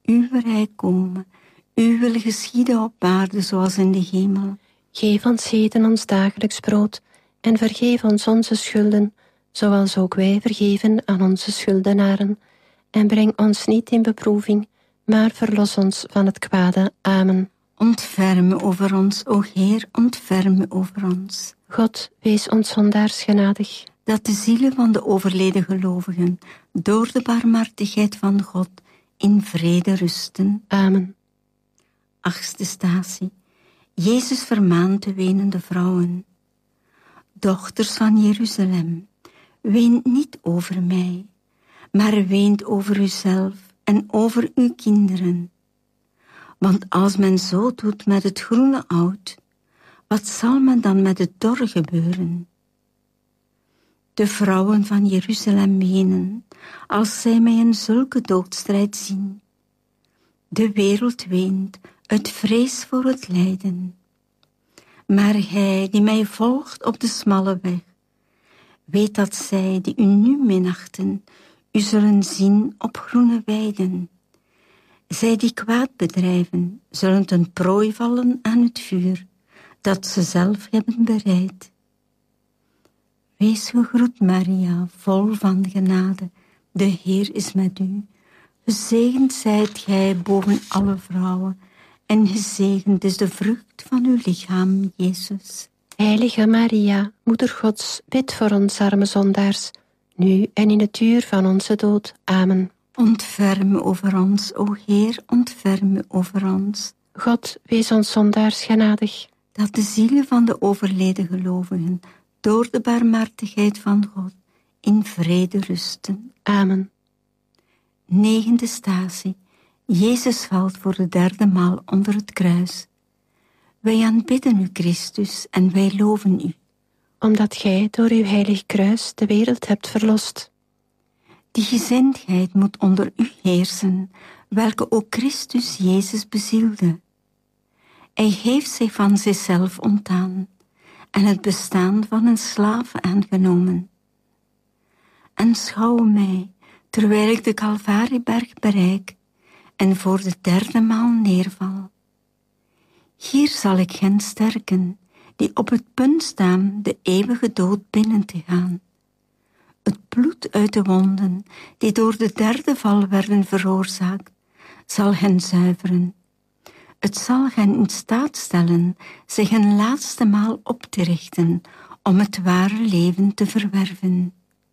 uw rijk komen. Uw wil geschieden op aarde zoals in de hemel. Geef ons heden ons dagelijks brood en vergeef ons onze schulden, zoals ook wij vergeven aan onze schuldenaren. En breng ons niet in beproeving, maar verlos ons van het kwade. Amen. Ontferm over ons, o Heer, ontferm over ons. God, wees ons zondaars genadig. Dat de zielen van de overleden gelovigen door de barmhartigheid van God in vrede rusten. Amen. 8e statie. Jezus vermaant de wenende vrouwen. Dochters van Jeruzalem, weent niet over mij, maar weent over uzelf en over uw kinderen. Want als men zo doet met het groene oud, wat zal men dan met het dorre gebeuren? De vrouwen van Jeruzalem wenen, als zij mij in zulke doodstrijd zien. De wereld weent uit vrees voor het lijden. Maar hij die mij volgt op de smalle weg, weet dat zij die u nu minachten, u zullen zien op groene weiden. Zij die kwaad bedrijven, zullen ten prooi vallen aan het vuur, dat ze zelf hebben bereid. Wees gegroet, Maria, vol van genade, de Heer is met u. Gezegend zijt gij boven alle vrouwen, en gezegend is de vrucht van uw lichaam, Jezus. Heilige Maria, Moeder Gods, bid voor ons arme zondaars, nu en in het uur van onze dood. Amen. Ontferm over ons, o Heer, ontferm over ons. God, wees ons zondaars genadig. Dat de zielen van de overleden gelovigen door de barmhartigheid van God in vrede rusten. Amen. 9e statie. Jezus valt voor de 3e maal onder het kruis. Wij aanbidden u, Christus, en wij loven u. Omdat gij door uw heilig kruis de wereld hebt verlost. Die gezindheid moet onder u heersen, welke ook Christus Jezus bezielde. Hij heeft zich van zichzelf ontdaan en het bestaan van een slaaf aangenomen. Aanschouw mij, terwijl ik de Calvarieberg bereik en voor de 3e maal neerval. Hier zal ik hen sterken, die op het punt staan de eeuwige dood binnen te gaan. Het bloed uit de wonden, die door de 3e val werden veroorzaakt, zal hen zuiveren. Het zal hen in staat stellen zich een laatste maal op te richten om het ware leven te verwerven.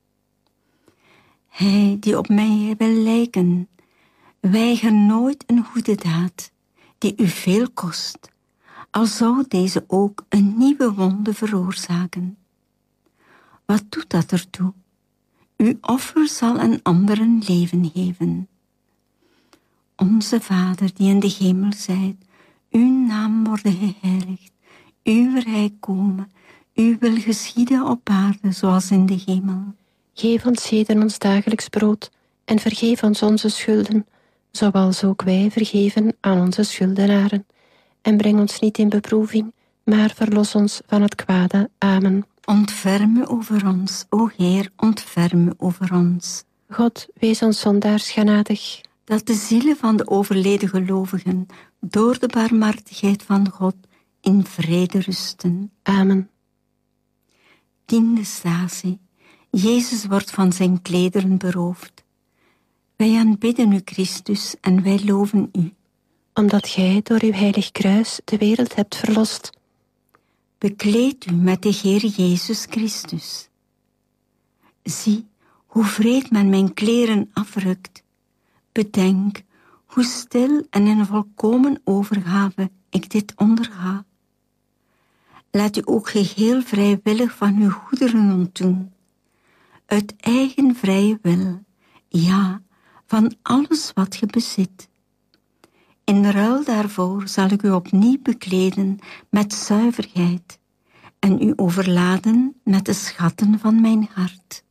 Hij die op mij wil lijken, weiger nooit een goede daad die u veel kost, al zou deze ook een nieuwe wonde veroorzaken. Wat doet dat ertoe? Uw offer zal een anderen leven geven. Onze Vader die in de hemel zijt, uw naam worden geheiligd, uw rijk komen, uw wil geschieden op aarde zoals in de hemel. Geef ons heden ons dagelijks brood en vergeef ons onze schulden, zoals ook wij vergeven aan onze schuldenaren. En breng ons niet in beproeving, maar verlos ons van het kwade. Amen. Ontferm over ons, o Heer, ontferm over ons. God, wees ons zondaars genadig. Dat de zielen van de overleden gelovigen door de barmhartigheid van God in vrede rusten. Amen. 10e statie. Jezus wordt van zijn klederen beroofd. Wij aanbidden u, Christus, en wij loven u. Omdat gij door uw heilig kruis de wereld hebt verlost. Bekleed u met de Heer Jezus Christus. Zie, hoe wreed men mijn kleren afrukt. Bedenk, hoe stil en in volkomen overgave ik dit onderga. Laat u ook geheel vrijwillig van uw goederen ontdoen. Uit eigen vrije wil, ja, van alles wat ge bezit. In ruil daarvoor zal ik u opnieuw bekleden met zuiverheid en u overladen met de schatten van mijn hart.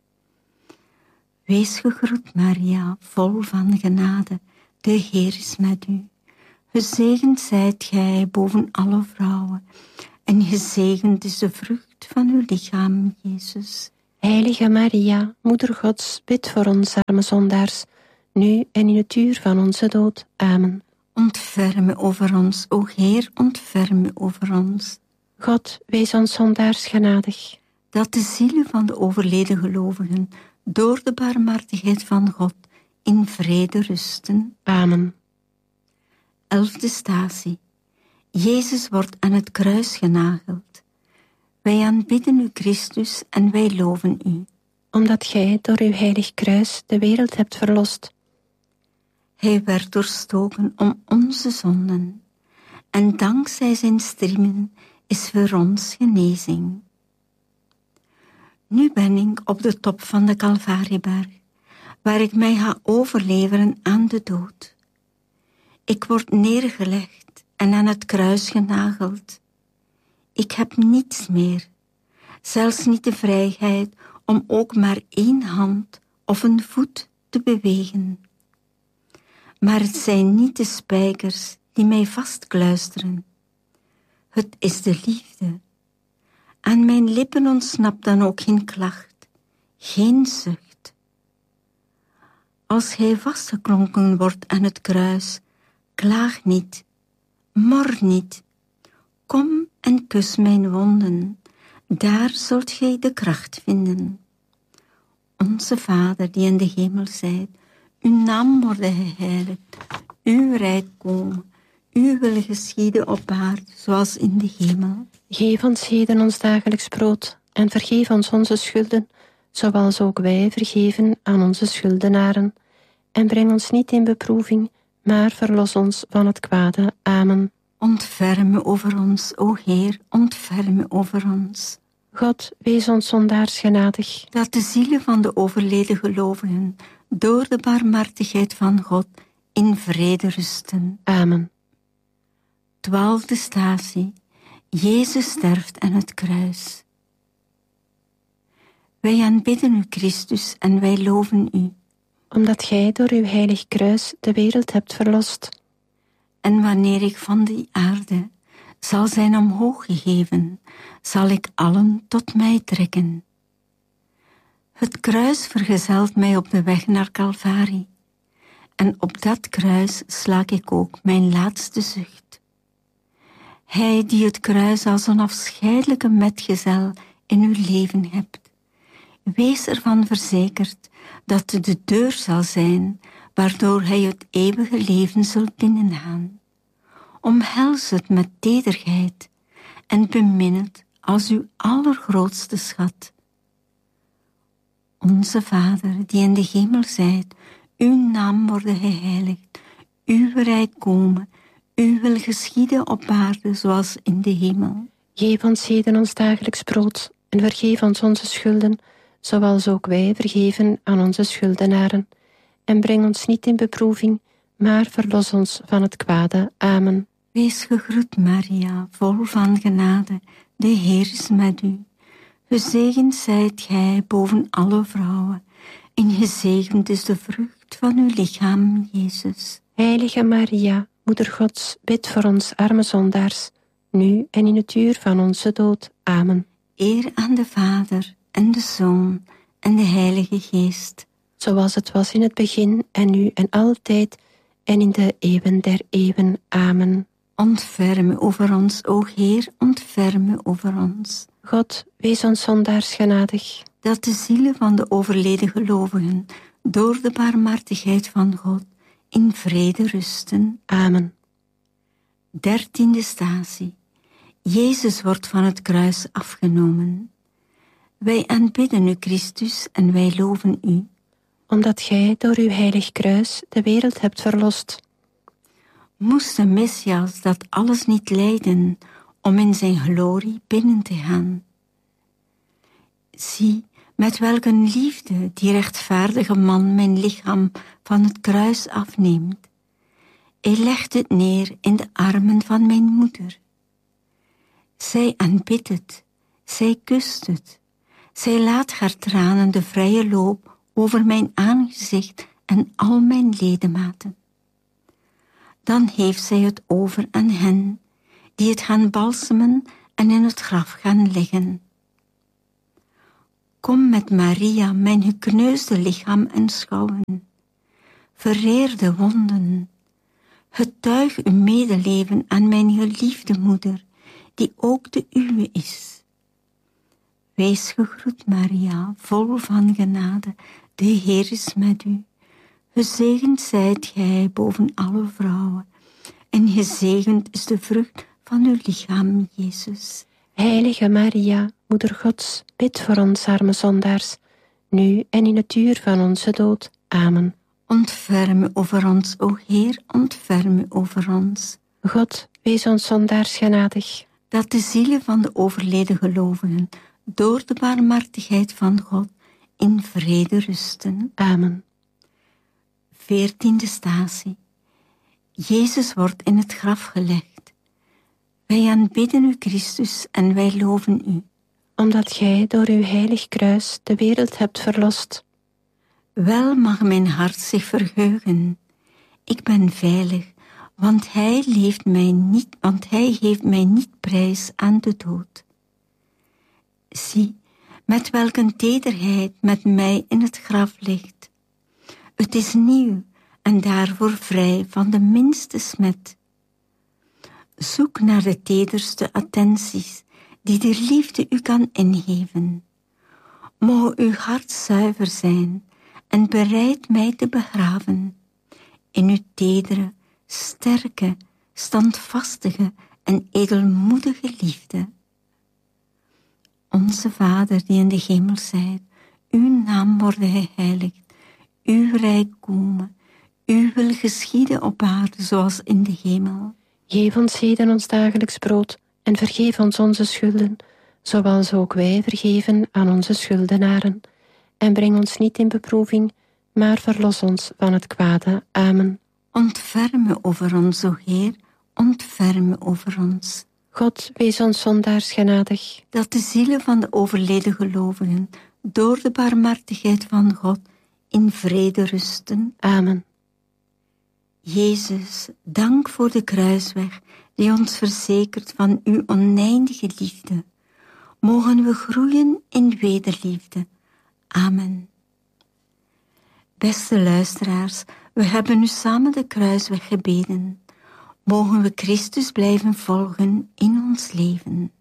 Wees gegroet, Maria, vol van genade, de Heer is met u. Gezegend zijt gij boven alle vrouwen, en gezegend is de vrucht van uw lichaam, Jezus. Heilige Maria, Moeder Gods, bid voor ons arme zondaars, nu en in het uur van onze dood. Amen. Ontferm over ons, o Heer, ontferm over ons. God, wees ons zondaars genadig. Dat de zielen van de overleden gelovigen door de barmhartigheid van God in vrede rusten. Amen. 11e statie. Jezus wordt aan het kruis genageld. Wij aanbidden u, Christus, en wij loven u. Omdat gij door uw heilig kruis de wereld hebt verlost. Hij werd doorstoken om onze zonden. En dankzij zijn striemen is voor ons genezing. Nu ben ik op de top van de Calvarieberg, waar ik mij ga overleveren aan de dood. Ik word neergelegd en aan het kruis genageld. Ik heb niets meer, zelfs niet de vrijheid om ook maar één hand of een voet te bewegen. Maar het zijn niet de spijkers die mij vastkluisteren. Het is de liefde. Aan mijn lippen ontsnapt dan ook geen klacht, geen zucht. Als hij vastgeklonken wordt aan het kruis, klaag niet, mor niet. Kom en kus mijn wonden, daar zult gij de kracht vinden. Onze Vader die in de hemel zijt, uw naam worden geheiligd, uw rijk komen, uw wil geschieden op aarde zoals in de hemel. Geef ons heden ons dagelijks brood en vergeef ons onze schulden, zoals ook wij vergeven aan onze schuldenaren. En breng ons niet in beproeving, maar verlos ons van het kwade. Amen. Ontferm over ons, o Heer, ontferm over ons. God, wees ons zondaars genadig. Dat de zielen van de overleden gelovigen door de barmhartigheid van God in vrede rusten. Amen. 12e statie. Jezus sterft aan het kruis. Wij aanbidden u, Christus, en wij loven u. Omdat gij door uw heilig kruis de wereld hebt verlost. En wanneer ik van die aarde zal zijn omhoog gegeven, zal ik allen tot mij trekken. Het kruis vergezelt mij op de weg naar Calvarie. En op dat kruis slaak ik ook mijn laatste zucht. Hij die het kruis als een afscheidelijke metgezel in uw leven hebt, wees ervan verzekerd dat het de deur zal zijn waardoor hij het eeuwige leven zult binnengaan. Omhels het met tederheid en bemin het als uw allergrootste schat. Onze Vader, die in de hemel zijt, uw naam worden geheiligd, uw rijk komen, uw wil geschieden op aarde zoals in de hemel. Geef ons heden ons dagelijks brood en vergeef ons onze schulden, zoals ook wij vergeven aan onze schuldenaren. En breng ons niet in beproeving, maar verlos ons van het kwade. Amen. Wees gegroet, Maria, vol van genade, de Heer is met u. Gezegend zijt gij boven alle vrouwen, en gezegend is de vrucht van uw lichaam, Jezus. Heilige Maria, Moeder Gods, bid voor ons arme zondaars, nu en in het uur van onze dood. Amen. Eer aan de Vader, en de Zoon, en de Heilige Geest. Zoals het was in het begin, en nu en altijd, en in de eeuwen der eeuwen. Amen. Ontferm over ons, o Heer, ontferm over ons. God, wees ons zondaars genadig. Dat de zielen van de overleden gelovigen door de barmhartigheid van God in vrede rusten. Amen. 13e statie. Jezus wordt van het kruis afgenomen. Wij aanbidden u, Christus, en wij loven u. Omdat gij door uw heilig kruis de wereld hebt verlost. Moest de Messias dat alles niet lijden om in zijn glorie binnen te gaan? Zie, met welk een liefde die rechtvaardige man mijn lichaam van het kruis afneemt. Hij legt het neer in de armen van mijn moeder. Zij aanbidt het, zij kust het. Zij laat haar tranen de vrije loop over mijn aangezicht en al mijn ledematen. Dan heeft zij het over aan hen, die het gaan balsemen en in het graf gaan liggen. Kom met Maria mijn gekneusde lichaam aanschouwen. vereerde wonden. Getuig uw medeleven aan mijn geliefde moeder, die ook de uwe is. Wees gegroet, Maria, vol van genade, de Heer is met u. Gezegend zijt gij boven alle vrouwen, en gezegend is de vrucht van uw lichaam, Jezus. Heilige Maria, Moeder Gods, bid voor ons arme zondaars, nu en in het uur van onze dood. Amen. Ontferm over ons, o Heer, ontferm over ons. God, wees ons zondaars genadig. Dat de zielen van de overleden gelovigen door de barmhartigheid van God in vrede rusten. Amen. 14e statie. Jezus wordt in het graf gelegd. Wij aanbidden u, Christus, en wij loven u. Omdat gij door uw heilig kruis de wereld hebt verlost. Wel mag mijn hart zich verheugen. Ik ben veilig, want hij heeft mij niet prijs aan de dood. Zie, met welk een tederheid met mij in het graf ligt. Het is nieuw en daarvoor vrij van de minste smet. Zoek naar de tederste attenties die de liefde u kan ingeven. Moge uw hart zuiver zijn en bereid mij te begraven in uw tedere, sterke, standvastige en edelmoedige liefde. Onze Vader die in de hemel zijt, uw naam worden geheiligd, uw rijk komen, uw wil geschieden op aarde zoals in de hemel. Geef ons heden ons dagelijks brood en vergeef ons onze schulden, zoals ook wij vergeven aan onze schuldenaren. En breng ons niet in beproeving, maar verlos ons van het kwade. Amen. Ontferm over ons, o Heer, ontferm over ons. God, wees ons zondaars genadig. Dat de zielen van de overleden gelovigen door de barmhartigheid van God in vrede rusten. Amen. Jezus, dank voor de kruisweg die ons verzekert van uw oneindige liefde. Mogen we groeien in wederliefde. Amen. Beste luisteraars, we hebben nu samen de kruisweg gebeden. Mogen we Christus blijven volgen in ons leven.